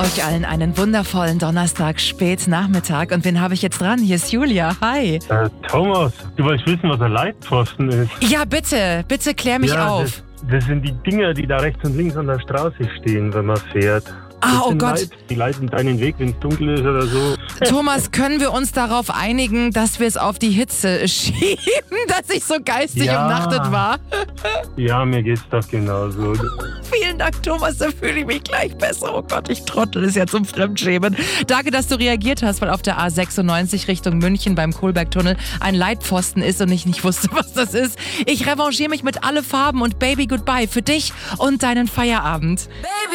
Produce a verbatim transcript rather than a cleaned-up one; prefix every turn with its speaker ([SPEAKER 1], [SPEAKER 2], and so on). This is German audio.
[SPEAKER 1] Euch allen einen wundervollen Donnerstag, Spätnachmittag. Und wen habe ich jetzt dran? Hier ist Julia. Hi.
[SPEAKER 2] Äh, Thomas, du wolltest wissen, was ein Leitpfosten ist.
[SPEAKER 1] Ja, bitte. Bitte klär mich
[SPEAKER 2] ja,
[SPEAKER 1] auf.
[SPEAKER 2] Das, das sind die Dinger, die da rechts und links an der Straße stehen, wenn man fährt.
[SPEAKER 1] Ah,
[SPEAKER 2] Das
[SPEAKER 1] oh
[SPEAKER 2] sind
[SPEAKER 1] Gott.
[SPEAKER 2] Leit, die leiten deinen Weg, wenn es dunkel ist oder so.
[SPEAKER 1] Thomas, können wir uns darauf einigen, dass wir es auf die Hitze schieben, dass ich so geistig
[SPEAKER 2] Ja.
[SPEAKER 1] umnachtet war?
[SPEAKER 2] Ja, mir geht's doch genauso.
[SPEAKER 1] Vielen Dank, Thomas, da fühle ich mich gleich besser. Oh Gott, ich trottel, ist ja zum Fremdschämen. Danke, dass du reagiert hast, weil auf der A sechsundneunzig Richtung München beim Kohlbergtunnel ein Leitpfosten ist und ich nicht wusste, was das ist. Ich revanchiere mich mit alle Farben und Baby Goodbye für dich und deinen Feierabend. Baby.